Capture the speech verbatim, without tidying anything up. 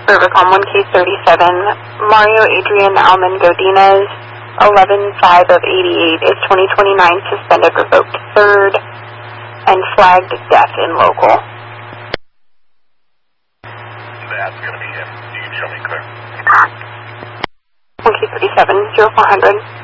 Rivercom one K thirty-seven, Mario Adrian Alman Godinez, eleven five of eighty-eight, is twenty twenty-nine suspended, revoked third, and flagged death in local. That's going to be him. You can show me clear. one K thirty-seven, zero four hundred.